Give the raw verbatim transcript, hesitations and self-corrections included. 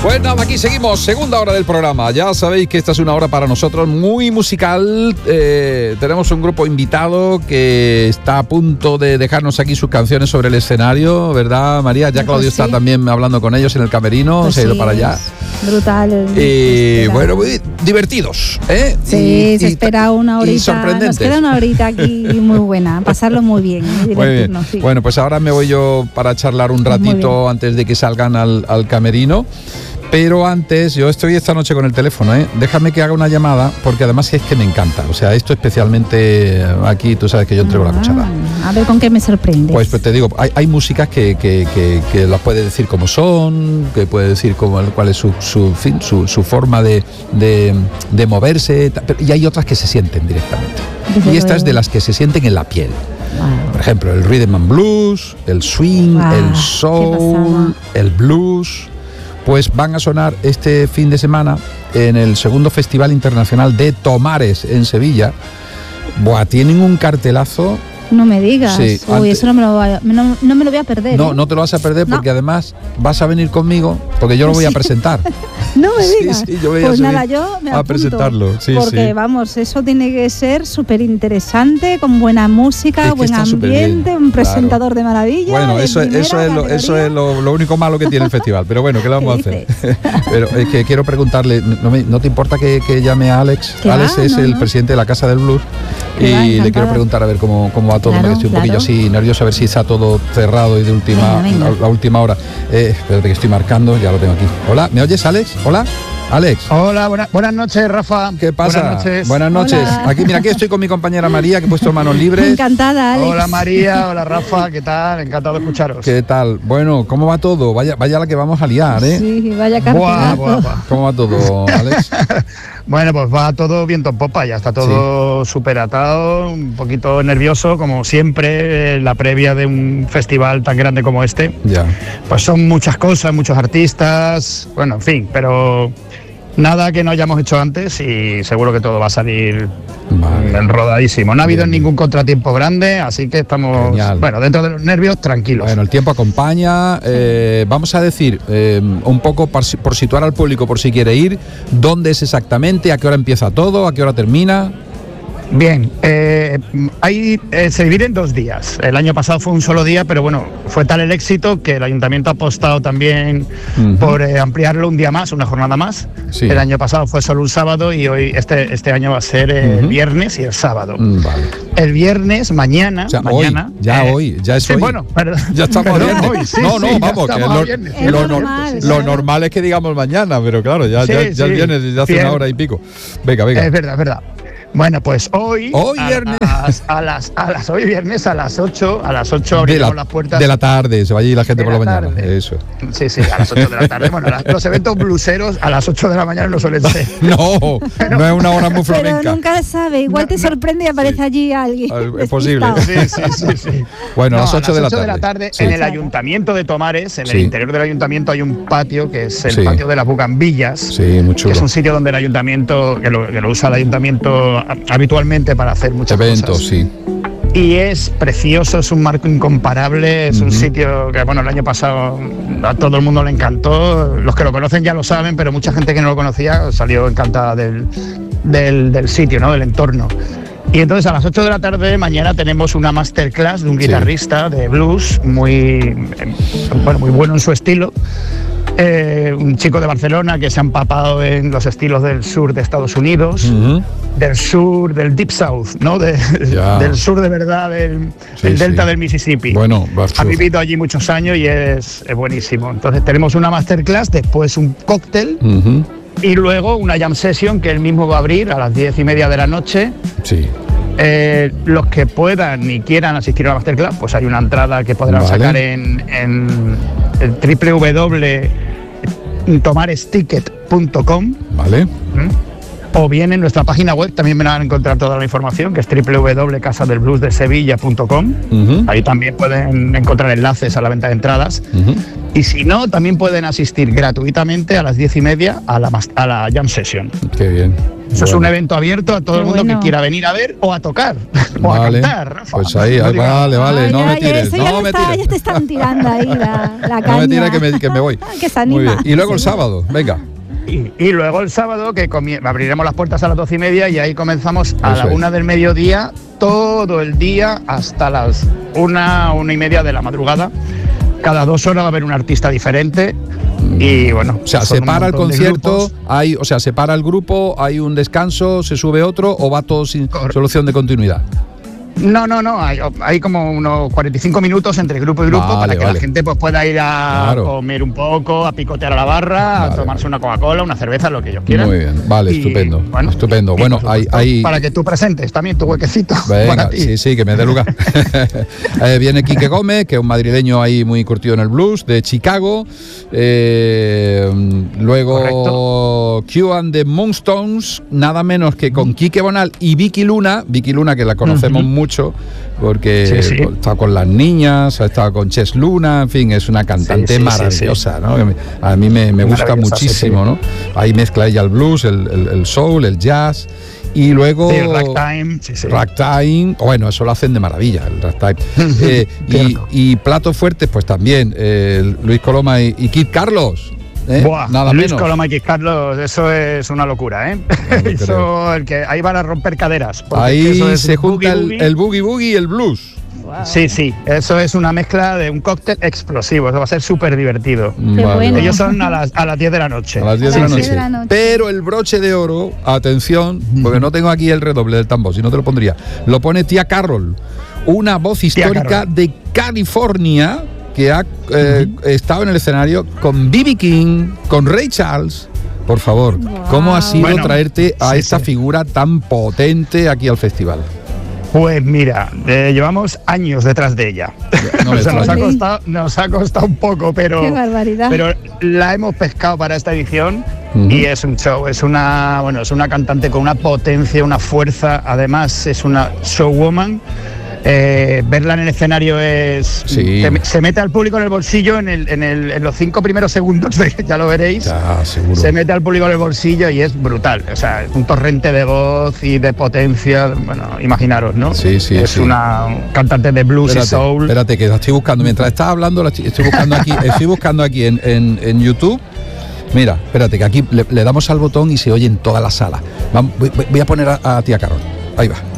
Pues nada, aquí seguimos, segunda hora del programa. Ya sabéis que esta es una hora para nosotros muy musical. Eh, tenemos un grupo invitado que está a punto de dejarnos aquí sus canciones sobre el escenario, ¿verdad, María? Ya Claudio pues sí. está también hablando con ellos en el camerino, pues se ha ido sí, para allá. Brutal. Y bueno, muy divertidos, ¿eh? Sí, y, se y, espera una horita. Y sorprendentes. Nos queda una horita aquí muy buena, pasarlo muy bien. Muy bien. Sí. Bueno, pues ahora me voy yo para charlar un ratito antes de que salgan al, al camerino. Pero antes, yo estoy esta noche con el teléfono, ¿eh? Déjame que haga una llamada, porque además es que me encanta. O sea, esto especialmente aquí, tú sabes que yo entrego ah, la cuchara. A ver con qué me sorprendes. Pues, pues te digo, hay, hay músicas que, que, que, que las puede decir como son, que puede decir cómo, cuál es su, su, fin, su, su forma de, de, de moverse, y hay otras que se sienten directamente. Desde y esta luego. es de las que se sienten en la piel. Wow. Por ejemplo, el rhythm and blues, el swing, wow, el soul, el blues. Pues van a sonar este fin de semana en el segundo Festival Internacional de Tomares en Sevilla. Buah, tienen un cartelazo. No me digas. Sí, Uy, antes, eso no me, lo voy a, no, no me lo voy a perder. No, ¿eh? no te lo vas a perder porque no. además vas a venir conmigo porque yo lo voy a presentar. No me digas. Sí, sí, yo voy pues a nada, yo me a presentarlo. Sí, porque sí. vamos, eso tiene que ser súper interesante, con buena música, es buen ambiente, un presentador claro. de maravilla. Bueno, de eso, eso es, lo, eso es lo, lo único malo que tiene el festival. Pero bueno, ¿qué le vamos a hacer? Pero es que quiero preguntarle, ¿no, me, ¿no te importa que, que llame a Alex? Alex va? es no, el no. presidente de la Casa del Blues. Y va, le quiero preguntar a ver cómo, cómo va todo, claro, porque estoy un claro. poquillo así nervioso a ver si está todo cerrado y de última venga, venga. La, la última hora. Eh, espérate que estoy marcando, ya lo tengo aquí. Hola, ¿me oyes, Alex? Hola. Alex. Hola, buena, buenas noches, Rafa. ¿Qué pasa? Buenas noches. Buenas noches. Hola. Aquí, mira, aquí estoy con mi compañera María, que he puesto manos libres. Encantada, Alex. Hola, María. Hola, Rafa. ¿Qué tal? Encantado de escucharos. ¿Qué tal? Bueno, ¿cómo va todo? Vaya, vaya la que vamos a liar, ¿eh? Sí, vaya cartelazo. ¿Cómo va todo, Alex? Bueno, pues va todo viento en popa, ya está todo súper sí. atado, un poquito nervioso, como siempre, la previa de un festival tan grande como este. Ya. Pues son muchas cosas, muchos artistas, bueno, en fin, pero nada que no hayamos hecho antes y seguro que todo va a salir vale. enrodadísimo. No ha habido Bien. ningún contratiempo grande, así que estamos, Genial. bueno, dentro de los nervios, tranquilos. Bueno, el tiempo acompaña. Eh, vamos a decir, eh, un poco por, por situar al público, por si quiere ir, ¿dónde es exactamente? ¿A qué hora empieza todo? ¿A qué hora termina? Bien, eh, ahí eh, se divide en dos días. El año pasado fue un solo día, pero bueno, fue tal el éxito que el ayuntamiento ha apostado también uh-huh. por eh, ampliarlo un día más, una jornada más. Sí. El año pasado fue solo un sábado y hoy este este año va a ser el uh-huh. viernes y el sábado. Mm, vale. El viernes, mañana, o sea, mañana. Hoy, ya eh, hoy, ya es sí, hoy. Bueno, perdón, ya estamos perdón, viernes. Hoy, sí, no, no, sí, vamos, que lo, es lo, normal, lo normal es que digamos mañana, pero claro, ya, sí, ya, ya sí. viene desde hace Bien. una hora y pico. Venga, venga. Es verdad, es verdad. Bueno, pues hoy, hoy viernes. A las, a las, a las hoy viernes a las ocho, a las ocho abrimos las puertas de la tarde, se va allí la gente por la, la mañana. Tarde. Eso. Sí, sí, a las ocho de la tarde. Bueno, los eventos bluseros a las ocho de la mañana no suelen ser. No, pero, no es una hora muy flamenca. Pero nunca se sabe, igual no, te sorprende no, y aparece sí. allí alguien. Es posible. Sí, sí, sí, sí. Bueno, no, a las ocho de la tarde. De la tarde sí. En el ayuntamiento de Tomares, en sí. el interior del ayuntamiento hay un patio que es el sí. patio de las Bugambillas. Sí, muy chulo. Que es un sitio donde el ayuntamiento, que lo, que lo usa el ayuntamiento habitualmente para hacer muchas eventos, cosas. sí. Y es precioso, es un marco incomparable, es uh-huh. un sitio que, bueno, el año pasado a todo el mundo le encantó. Los que lo conocen ya lo saben, pero mucha gente que no lo conocía salió encantada del, del, del sitio, ¿no? Del entorno. Y entonces a las ocho de la tarde mañana tenemos una masterclass de un guitarrista sí. de blues muy, bueno, muy bueno en su estilo. Eh, un chico de Barcelona que se ha empapado en los estilos del sur de Estados Unidos, uh-huh. del sur, del Deep South, ¿no? De, del sur de verdad, del, sí, del delta sí. del Mississippi. Bueno, ha vivido allí muchos años y es, es buenísimo. Entonces tenemos una masterclass, después un cóctel uh-huh. y luego una jam session que él mismo va a abrir a las diez y media de la noche. Sí. Eh, los que puedan y quieran asistir a la masterclass, pues hay una entrada que podrán vale. sacar en, en el doble u doble u doble u punto tomaresticket punto com. Vale. ¿Mm? o bien en nuestra página web también me van a encontrar toda la información, que es doble u doble u doble punto casa del blues de sevilla punto com. Uh-huh. Ahí también pueden encontrar enlaces a la venta de entradas. Uh-huh. Y si no, también pueden asistir gratuitamente a las diez y media a la, a la Jam Session. Qué bien. Eso bueno. Es un evento abierto a todo Qué el mundo bueno. que quiera venir a ver o a tocar o vale. a cantar, Rafa. Pues ahí, ahí vale, vale, ay, no ay, me tires, no ya me está, tires. Ya te están tirando ahí la, la caña. No me tires que me, que me voy. Que se anima. Muy bien. Y luego el sábado, venga. Y, y luego el sábado que comie- abriremos las puertas a las doce y media y ahí comenzamos a Eso la una es. del mediodía, todo el día hasta las una, una y media de la madrugada. Cada dos horas va a haber un artista diferente. Y bueno, o sea, se para el concierto, hay, o sea, se para el grupo, hay un descanso, se sube otro o va todo sin Correcto. solución de continuidad. No, no, no, hay, hay como unos cuarenta y cinco minutos entre grupo y grupo vale, para que vale. la gente pues pueda ir a claro. comer un poco, a picotear a la barra, vale. a tomarse una Coca-Cola, una cerveza, lo que ellos quieran. Muy bien, vale, y, estupendo, bueno, estupendo. Bueno, hay, hay... Para que tú presentes también tu huequecito. Venga, para ti. sí, sí, que me dé lugar. eh, viene Quique Gómez, que es un madrileño ahí muy curtido en el blues, de Chicago. Eh, luego Q and the Moonstones, nada menos que con Quique Bonal y Vicky Luna, Vicky Luna que la conocemos uh-huh. mucho porque sí, sí. está con las niñas, ha estado con Ches Luna, en fin, es una cantante sí, sí, maravillosa, sí, sí. ¿no? A mí me, me gusta muchísimo, sí, sí. ¿no? Ahí mezcla ella el blues, el, el, el soul, el jazz. Y luego sí, ragtime, sí, sí. ragtime, bueno, eso lo hacen de maravilla, el ragtime. eh, y, y platos fuertes, pues también eh, Luis Coloma y, y Kid Carlos. ¿Eh? Buah, Nada Luis menos. Coloma y Kid Carlos, eso es una locura, ¿eh? No eso, el que ahí van a romper caderas. Ahí eso es se junta boogie, el, el boogie boogie y el blues. Wow. Sí, sí, eso es una mezcla de un cóctel explosivo, eso va a ser súper divertido. Qué bueno. Ellos son a las, a las diez de la noche. A las diez de, de, de la noche. Pero el broche de oro, atención, porque no tengo aquí el redoble del tambor, si no te lo pondría, lo pone Tía Carol, una voz histórica de California, que ha eh, uh-huh. estado en el escenario con B B King, con Ray Charles. Por favor, wow. ¿cómo ha sido bueno, traerte a sí, esta sí. figura tan potente aquí al festival? Pues mira, eh, llevamos años detrás de ella. No o sea, nos, ha costado, nos ha costado un poco, pero, Qué barbaridad. pero la hemos pescado para esta edición uh-huh. y es un show, es una, bueno, es una cantante con una potencia, una fuerza, además es una showwoman. Eh, verla en el escenario es sí. se, se mete al público en el bolsillo en, el, en, el, en los cinco primeros segundos de, ya lo veréis ya, se mete al público en el bolsillo y es brutal, o sea, es un torrente de voz y de potencia, bueno, imaginaros, ¿no? Sí, sí, es sí. una cantante de blues espérate, y soul. Espérate, que la estoy buscando, mientras estás hablando la estoy, estoy buscando aquí estoy buscando aquí en, en, en YouTube. Mira, espérate, que aquí le, le damos al botón y se oye en toda la sala. Vamos, voy, voy a poner a, a Tía Carol, ahí va.